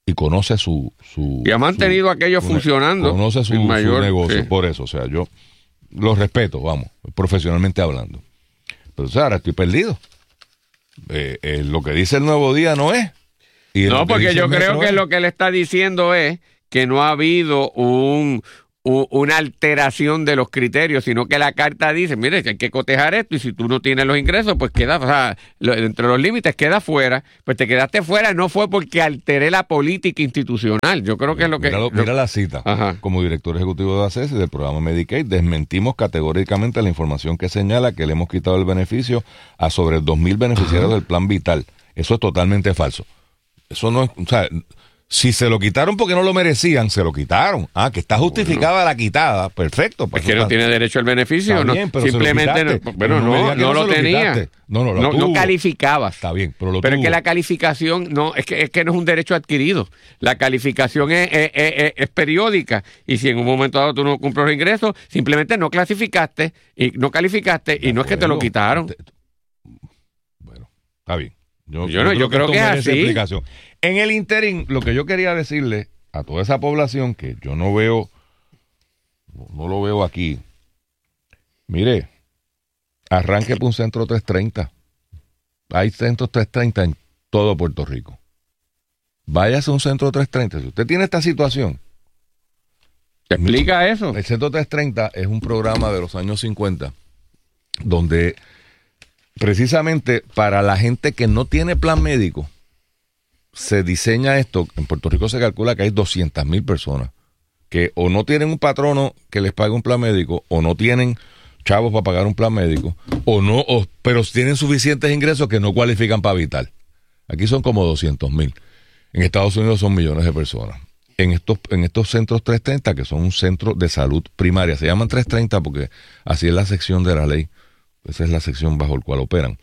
y conoce su... su y ha mantenido su, aquello su, funcionando. Conoce su, mayor, su negocio, sí. Por eso, o sea, yo lo respeto, vamos, profesionalmente hablando. Pero o sea, ahora estoy perdido. Eh, eh, lo que dice el Nuevo Día no es. Y no, porque yo creo que es. Lo que él está diciendo es que no ha habido un... una alteración de los criterios, sino que la carta dice, mire, que hay que cotejar esto y si tú no tienes los ingresos, pues queda, o sea, lo, entre los límites queda fuera, pues te quedaste fuera, no fue porque alteré la política institucional, yo creo que es lo que... Mira, lo, lo, mira la cita, Ajá. Como director ejecutivo de A C E S y del programa Medicaid, desmentimos categóricamente la información que señala que le hemos quitado el beneficio a sobre dos mil beneficiarios Ajá. del plan vital, eso es totalmente falso, eso no es, o sea... Si se lo quitaron porque no lo merecían, se lo quitaron. Ah, que está justificada bueno. la quitada, perfecto. Es que no tiene derecho al beneficio, está ¿no? bien, pero simplemente no, bueno, no, no, no lo, lo tenía. No, no, lo no, no calificabas. Está bien, pero lo Pero tuvo. es que la calificación no, es que es que no es un derecho adquirido. La calificación es, es, es, es periódica y si en un momento dado tú no cumples los ingresos, simplemente no clasificaste y no calificaste y no es que te lo quitaron. Bueno, está bien. Yo, yo, no, yo creo que, creo que es así. Explicación. En el interín, lo que yo quería decirle a toda esa población que yo no veo, no lo veo aquí, mire, arranque por un centro trescientos treinta. Hay centros trescientos treinta en todo Puerto Rico. Váyase a un centro trescientos treinta. Si usted tiene esta situación, ¿te explica eso? El centro trescientos treinta es un programa de los años cincuenta donde precisamente para la gente que no tiene plan médico se diseña esto. En Puerto Rico se calcula que hay doscientas mil personas que o no tienen un patrono que les pague un plan médico o no tienen chavos para pagar un plan médico o no, o, pero tienen suficientes ingresos que no cualifican para vital. Aquí son como doscientos mil. En Estados Unidos son millones de personas. En estos, en estos centros trescientos treinta, que son un centro de salud primaria, se llaman trescientos treinta porque así es la sección de la ley. Esa es la sección bajo el cual operan.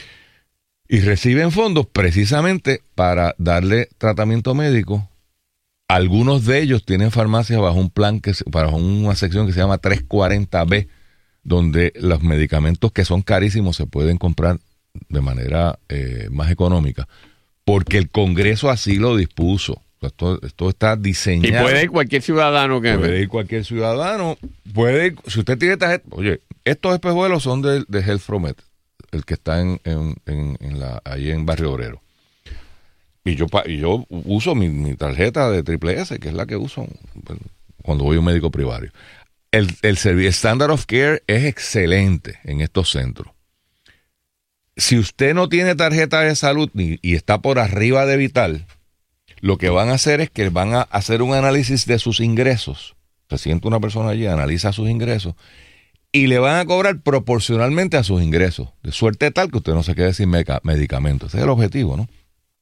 Y reciben fondos precisamente para darle tratamiento médico. Algunos de ellos tienen farmacias bajo un plan, que bajo una sección que se llama trescientos cuarenta B, donde los medicamentos que son carísimos se pueden comprar de manera eh, más económica, porque el Congreso así lo dispuso. Esto, esto está diseñado. Y puede ir cualquier ciudadano que Puede ir cualquier ciudadano. Puede ir, si usted tiene tarjeta. Oye, estos espejuelos son de, de Healthfromet, el que está en, en, en, en la, ahí en Barrio Obrero. Y yo, y yo uso mi, mi tarjeta de Triple S, que es la que uso cuando voy a un médico primario. El, el servicio Standard of Care es excelente en estos centros. Si usted no tiene tarjeta de salud ni, y está por arriba de Vital, lo que van a hacer es que van a hacer un análisis de sus ingresos. Se sienta una persona allí, analiza sus ingresos y le van a cobrar proporcionalmente a sus ingresos. De suerte tal que usted no se quede sin meca- medicamentos. Ese es el objetivo, ¿no?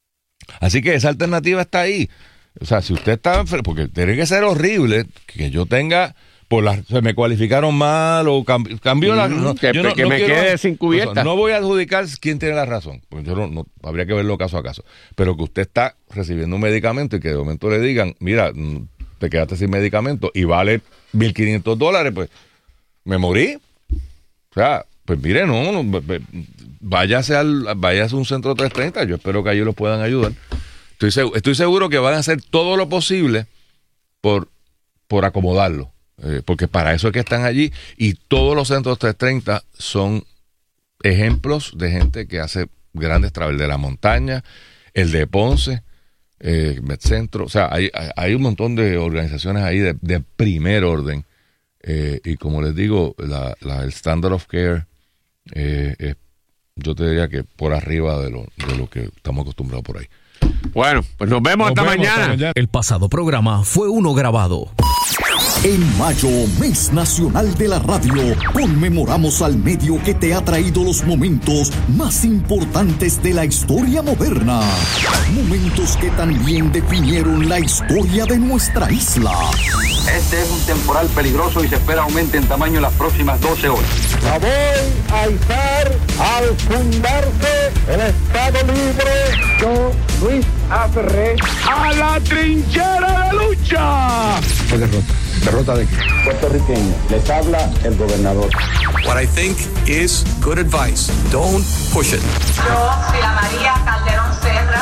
Así que esa alternativa está ahí. O sea, si usted está enfermo, porque tiene que ser horrible que yo tenga, por la, se me cualificaron mal o cambi, cambió mm, la... No, que yo no, que no me quiero, quede sin cubierta. O sea, no voy a adjudicar quién tiene la razón, porque yo no, no, habría que verlo caso a caso. Pero que usted está recibiendo un medicamento y que de momento le digan, mira, te quedaste sin medicamento y vale mil quinientos dólares, pues me morí. O sea, pues mire, no, no váyase, al, váyase a un centro trescientos treinta, yo espero que allí los puedan ayudar. Estoy seguro, estoy seguro que van a hacer todo lo posible por, por acomodarlo, eh, porque para eso es que están allí, y todos los centros trescientos treinta son ejemplos de gente que hace grandes travel de la montaña, el de Ponce, eh, MedCentro, o sea, hay, hay un montón de organizaciones ahí de, de primer orden, eh, y como les digo, la, la, el Standard of Care eh, es, yo te diría que por arriba de lo, de lo que estamos acostumbrados por ahí. Bueno, pues nos vemos, nos hasta, vemos mañana. hasta mañana. El pasado programa fue uno grabado. En mayo, mes nacional de la radio, conmemoramos al medio que te ha traído los momentos más importantes de la historia moderna. Momentos que también definieron la historia de nuestra isla. Este es un temporal peligroso y se espera aumente en tamaño en las próximas doce horas. La voy a izar al fundarse el Estado Libre. Yo, Luis A. Ferré, a la trinchera de lucha. Fue derrota. ¿Derrota de qué? Puertorriqueño. Les habla el gobernador. What I think is good advice. Don't push it. Yo, Sila María Calderón Serra,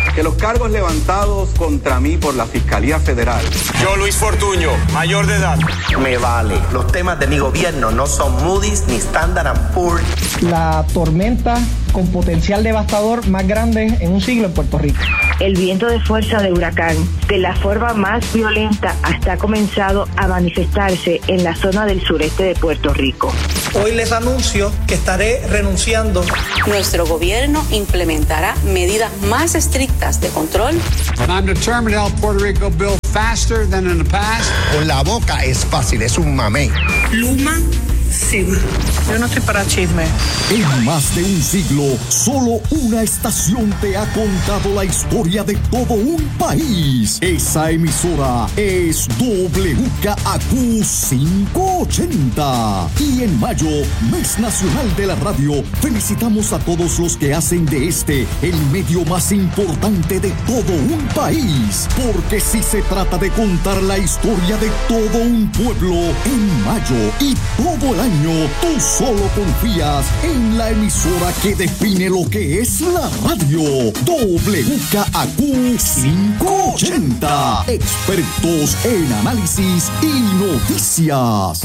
que los cargos levantados contra mí por la Fiscalía Federal. Yo, Luis Fortuño, mayor de edad. Me vale. Los temas de mi gobierno no son Moody's ni Standard and Poor's. La tormenta con potencial devastador más grande en un siglo en Puerto Rico. El viento de fuerza de huracán, de la forma más violenta, hasta ha comenzado a manifestarse en la zona del sureste de Puerto Rico. Hoy les anuncio que estaré renunciando. Nuestro gobierno implementará medidas más estrictas de control. I'm determined to help Puerto Rico build faster than in the past. Con la boca es fácil, es un mamey. Luma se va. Yo no estoy para chisme. En más de un siglo, solo una estación te ha contado la historia de todo un país. Esa emisora es W K A Q quinientos ochenta. Y en mayo, mes nacional de la radio, felicitamos a todos los que hacen de este el medio más importante de todo un país. Porque si se trata de contar la historia de todo un pueblo, en mayo y todo el año, tú solo confías en la emisora que define lo que es la radio. W K A Q quinientos ochenta. Expertos en análisis y noticias.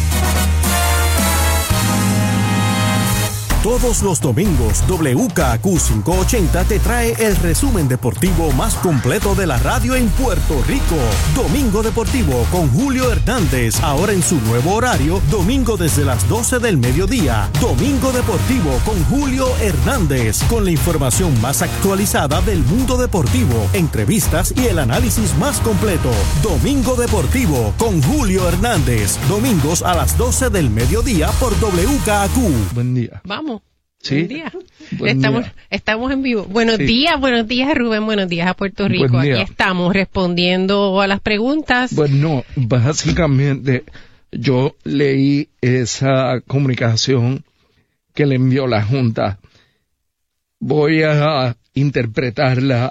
Todos los domingos, W K A Q quinientos ochenta te trae el resumen deportivo más completo de la radio en Puerto Rico. Domingo Deportivo con Julio Hernández, ahora en su nuevo horario, domingo desde las doce del mediodía. Domingo Deportivo con Julio Hernández, con la información más actualizada del mundo deportivo, entrevistas y el análisis más completo. Domingo Deportivo con Julio Hernández, domingos a las doce del mediodía por W K A Q. Buen día. Vamos. Sí. Buen día. Buen estamos, día. estamos en vivo. Buenos Sí. días, buenos días Rubén, buenos días a Puerto Rico. Buen día. Aquí estamos respondiendo a las preguntas. Bueno, básicamente yo leí esa comunicación que le envió la Junta. Voy a interpretarla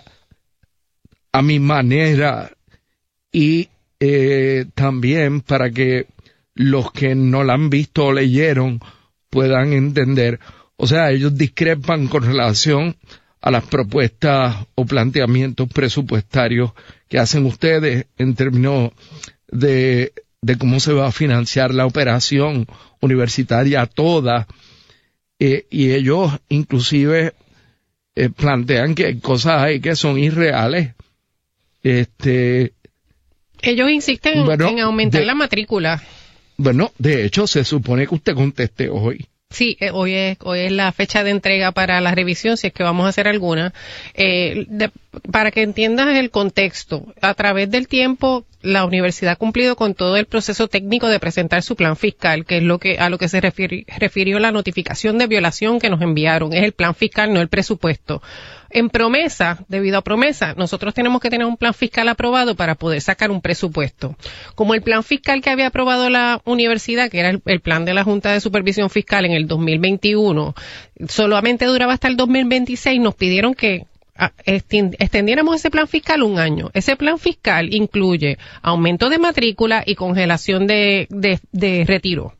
a mi manera y eh, también para que los que no la han visto o leyeron puedan entender. O sea, ellos discrepan con relación a las propuestas o planteamientos presupuestarios que hacen ustedes en términos de, de cómo se va a financiar la operación universitaria toda. Eh, y ellos inclusive eh, plantean que hay cosas ahí que son irreales. Este, Ellos insisten bueno, en aumentar de, la matrícula. Bueno, de hecho, se supone que usted conteste hoy. Sí, eh, hoy es hoy es la fecha de entrega para la revisión, si es que vamos a hacer alguna. Eh, de, para que entiendas el contexto, a través del tiempo, la universidad ha cumplido con todo el proceso técnico de presentar su plan fiscal, que es lo que a lo que se refiri, refirió la notificación de violación que nos enviaron. Es el plan fiscal, no el presupuesto. En promesa, debido a promesa, nosotros tenemos que tener un plan fiscal aprobado para poder sacar un presupuesto. Como el plan fiscal que había aprobado la universidad, que era el, el plan de la Junta de Supervisión Fiscal en el dos mil veintiuno, solamente duraba hasta el dos mil veintiséis, nos pidieron que extendiéramos ese plan fiscal un año. Ese plan fiscal incluye aumento de matrícula y congelación de, de, de retiro.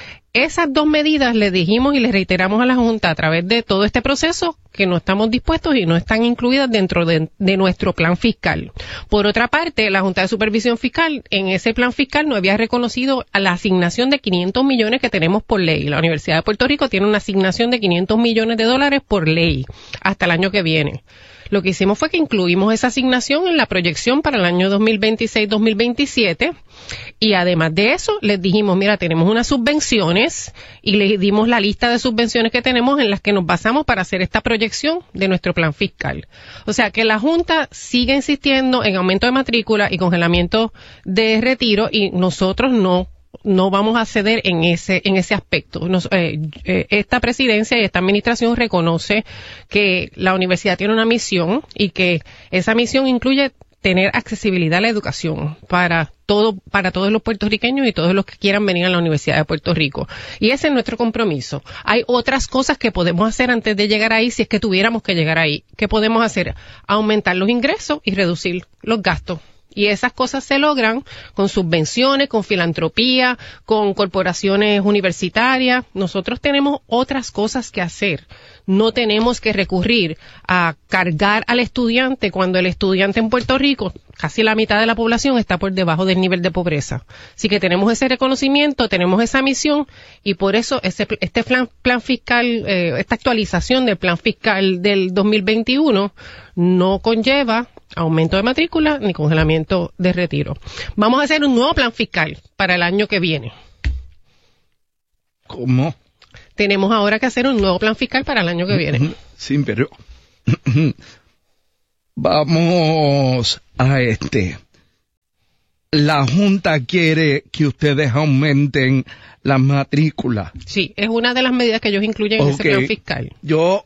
Esas dos medidas le dijimos y le reiteramos a la Junta a través de todo este proceso que no estamos dispuestos y no están incluidas dentro de, de nuestro plan fiscal. Por otra parte, la Junta de Supervisión Fiscal en ese plan fiscal no había reconocido a la asignación de quinientos millones que tenemos por ley. La Universidad de Puerto Rico tiene una asignación de quinientos millones de dólares por ley hasta el año que viene. Lo que hicimos fue que incluimos esa asignación en la proyección para el año dos mil veintiséis dos mil veintisiete y además de eso les dijimos, mira, tenemos unas subvenciones y les dimos la lista de subvenciones que tenemos en las que nos basamos para hacer esta proyección de nuestro plan fiscal. O sea que la Junta sigue insistiendo en aumento de matrícula y congelamiento de retiro y nosotros no no vamos a ceder en ese en ese aspecto. Nos, eh, eh, esta presidencia y esta administración reconoce que la universidad tiene una misión y que esa misión incluye tener accesibilidad a la educación para todo para todos los puertorriqueños y todos los que quieran venir a la Universidad de Puerto Rico. Y ese es nuestro compromiso. Hay otras cosas que podemos hacer antes de llegar ahí, si es que tuviéramos que llegar ahí. ¿Qué podemos hacer? Aumentar los ingresos y reducir los gastos. Y esas cosas se logran con subvenciones, con filantropía, con corporaciones universitarias. Nosotros tenemos otras cosas que hacer. No tenemos que recurrir a cargar al estudiante cuando el estudiante en Puerto Rico, casi la mitad de la población, está por debajo del nivel de pobreza. Así que tenemos ese reconocimiento, tenemos esa misión y por eso ese, este plan, plan fiscal, eh, esta actualización del plan fiscal del dos mil veintiuno no conlleva aumento de matrícula ni congelamiento de retiro. Vamos a hacer un nuevo plan fiscal para el año que viene. ¿Cómo? Tenemos ahora que hacer un nuevo plan fiscal para el año que viene. Sí, pero vamos a este. La Junta quiere que ustedes aumenten las matrículas. Sí, es una de las medidas que ellos incluyen en okay. ese plan fiscal. Yo,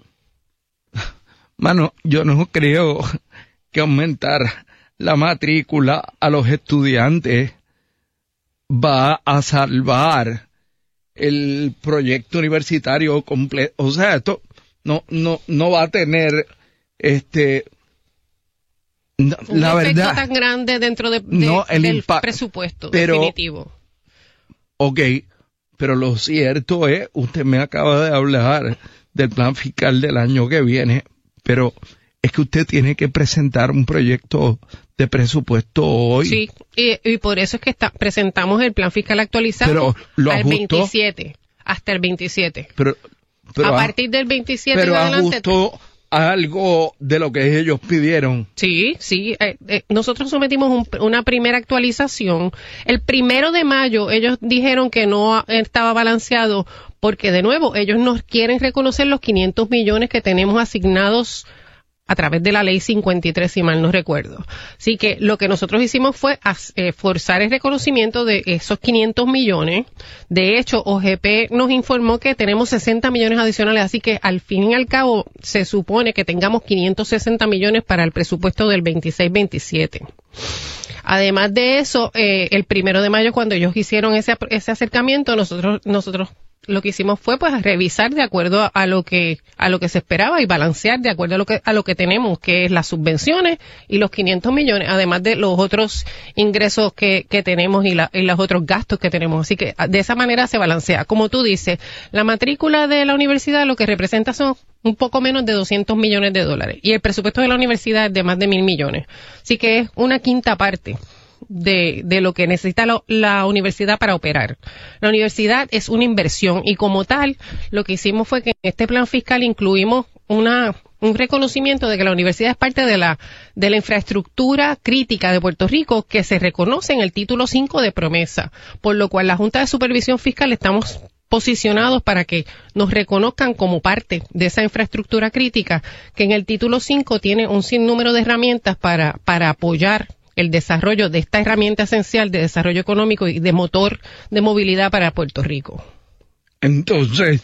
mano, yo no creo que aumentar la matrícula a los estudiantes va a salvar el proyecto universitario completo. O sea, esto no no no va a tener este no, un la efecto verdad tan grande dentro de, de, no, el del impact, presupuesto pero, definitivo. Ok, pero lo cierto es, usted me acaba de hablar del plan fiscal del año que viene, pero es que usted tiene que presentar un proyecto de presupuesto hoy. Sí, y, y por eso es que está, presentamos el plan fiscal actualizado pero lo al ajustó, veintisiete, hasta el veintisiete. Pero, pero a partir del veintisiete pero en adelante. Ajustó algo de lo que ellos pidieron. Sí, sí. Eh, eh, nosotros sometimos un, una primera actualización. El primero de mayo ellos dijeron que no estaba balanceado porque, de nuevo, ellos nos quieren reconocer los quinientos millones que tenemos asignados a través de la ley cincuenta y tres, si mal no recuerdo. Así que lo que nosotros hicimos fue eh, forzar el reconocimiento de esos quinientos millones. De hecho, O G P nos informó que tenemos sesenta millones adicionales, así que al fin y al cabo se supone que tengamos quinientos sesenta millones para el presupuesto del veintiséis veintisiete. Además de eso, eh, el primero de mayo, cuando ellos hicieron ese, ese acercamiento, nosotros nosotros lo que hicimos fue pues revisar de acuerdo a, a lo que a lo que se esperaba y balancear de acuerdo a lo que a lo que tenemos, que es las subvenciones y los quinientos millones, además de los otros ingresos que, que tenemos y, la, y los otros gastos que tenemos. Así que de esa manera se balancea. Como tú dices, la matrícula de la universidad lo que representa son un poco menos de doscientos millones de dólares y el presupuesto de la universidad es de más de mil millones. Así que es una quinta parte de, de lo que necesita lo, la universidad para operar. La universidad es una inversión y como tal, lo que hicimos fue que en este plan fiscal incluimos una un reconocimiento de que la universidad es parte de la de la infraestructura crítica de Puerto Rico que se reconoce en el título cinco de promesa, por lo cual la Junta de Supervisión Fiscal estamos posicionados para que nos reconozcan como parte de esa infraestructura crítica que en el título cinco tiene un sinnúmero de herramientas para para apoyar el desarrollo de esta herramienta esencial de desarrollo económico y de motor de movilidad para Puerto Rico. Entonces,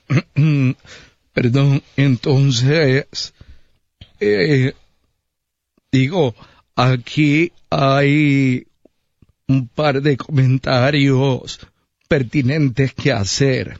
perdón, entonces, eh, digo, aquí hay un par de comentarios pertinentes que hacer.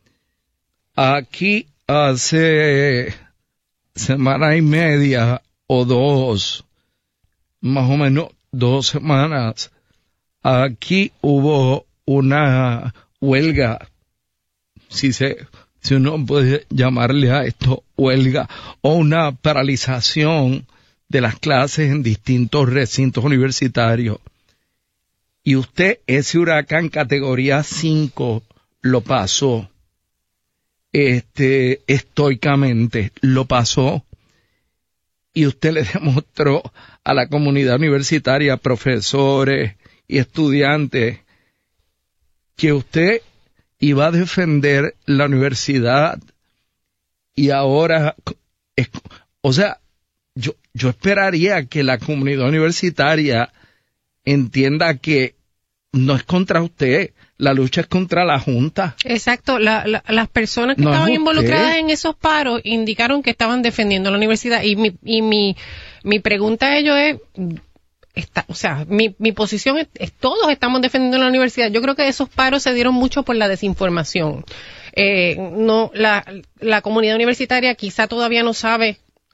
Aquí hace semana y media o dos, más o menos dos semanas, aquí hubo una huelga, si se, si uno puede llamarle a esto huelga, o una paralización de las clases en distintos recintos universitarios. Y usted ese huracán categoría cinco lo pasó, este, estoicamente, lo pasó. Y usted le demostró a la comunidad universitaria, profesores y estudiantes, que usted iba a defender la universidad y ahora, es, o sea, yo, yo esperaría que la comunidad universitaria entienda que no es contra usted, la lucha es contra la Junta. Exacto, la, la, las personas que no estaban involucradas en esos paros indicaron que estaban defendiendo la universidad y mi y mi, mi pregunta a ellos es, está, o sea, mi, mi posición es, es todos estamos defendiendo la universidad. Yo creo que esos paros se dieron mucho por la desinformación. Eh, no, la, la comunidad universitaria quizá todavía no sabe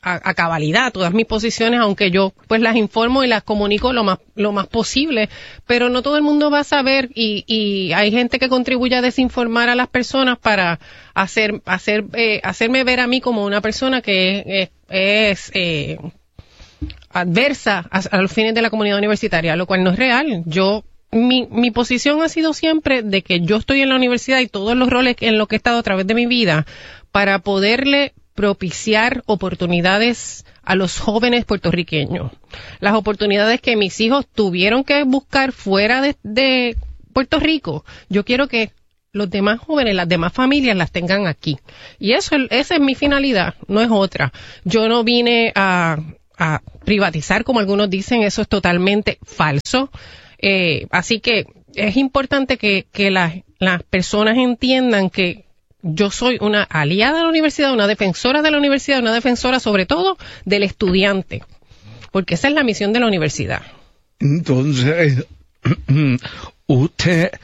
a, a cabalidad todas mis posiciones, aunque yo pues las informo y las comunico lo más lo más posible, pero no todo el mundo va a saber y, y hay gente que contribuye a desinformar a las personas para hacer hacer eh, hacerme ver a mí como una persona que es, es eh, adversa a, a los fines de la comunidad universitaria, lo cual no es real. Yo mi mi posición ha sido siempre de que yo estoy en la universidad y todos los roles en los que he estado a través de mi vida para poderle propiciar oportunidades a los jóvenes puertorriqueños. Las oportunidades que mis hijos tuvieron que buscar fuera de, de Puerto Rico, yo quiero que los demás jóvenes, las demás familias las tengan aquí. Y eso, esa es mi finalidad, no es otra. Yo no vine a, a privatizar, como algunos dicen, eso es totalmente falso. Eh, así que es importante que, que las, las personas entiendan que yo soy una aliada de la universidad, una defensora de la universidad, una defensora sobre todo del estudiante, porque esa es la misión de la universidad. Entonces, usted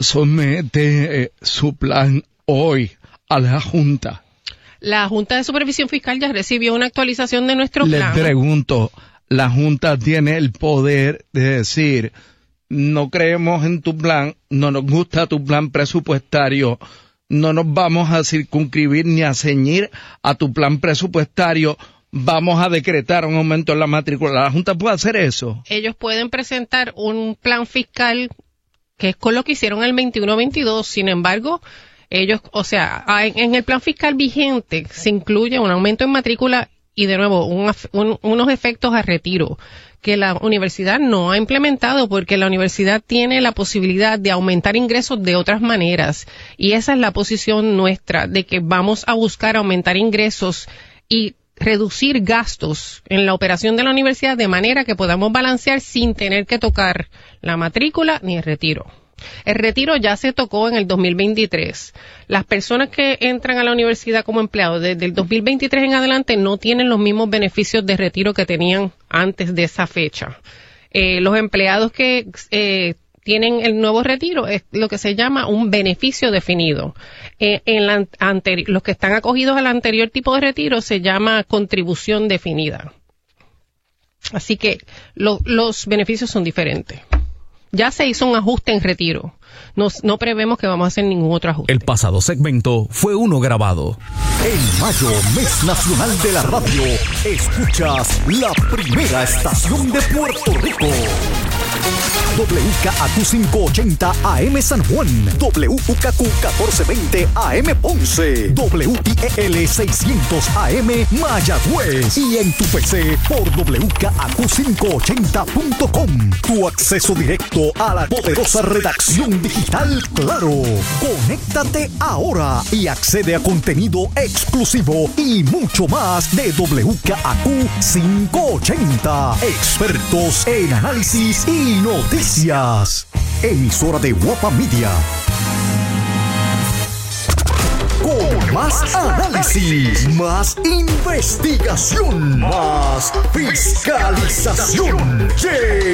somete su plan hoy a la Junta. La Junta de Supervisión Fiscal ya recibió una actualización de nuestro Le plan. Le pregunto, ¿la Junta tiene el poder de decir, no creemos en tu plan, no nos gusta tu plan presupuestario, no nos vamos a circunscribir ni a ceñir a tu plan presupuestario, vamos a decretar un aumento en la matrícula? ¿La Junta puede hacer eso? Ellos pueden presentar un plan fiscal que es con lo que hicieron el veintiuno veintidós, sin embargo, ellos, o sea, en el plan fiscal vigente se incluye un aumento en matrícula y de nuevo un, un, unos efectos a retiro que la universidad no ha implementado porque la universidad tiene la posibilidad de aumentar ingresos de otras maneras y esa es la posición nuestra, de que vamos a buscar aumentar ingresos y reducir gastos en la operación de la universidad de manera que podamos balancear sin tener que tocar la matrícula ni el retiro. El retiro ya se tocó en el dos mil veintitrés. Las personas que entran a la universidad como empleados desde el dos mil veintitrés en adelante no tienen los mismos beneficios de retiro que tenían antes de esa fecha. Eh, los empleados que eh, tienen el nuevo retiro es lo que se llama un beneficio definido. Eh, en la anteri- los que están acogidos al anterior tipo de retiro se llama contribución definida. Así que lo, los beneficios son diferentes. Ya se hizo un ajuste en retiro. Nos, no prevemos que vamos a hacer ningún otro ajuste. El pasado segmento fue uno grabado. En mayo, mes nacional de la radio, escuchas la primera estación de Puerto Rico. W K A Q quinientos ochenta A M San Juan, W U K Q catorce veinte A M Ponce, W I E L seiscientos A M Mayagüez y en tu P C por W K A Q quinientos ochenta punto com. Tu acceso directo a la poderosa redacción digital Claro. Conéctate ahora y accede a contenido exclusivo y mucho más de W K A Q quinientos ochenta. Expertos en análisis y noticias. Emisora de Guapa Media. Con más análisis, más investigación, más fiscalización.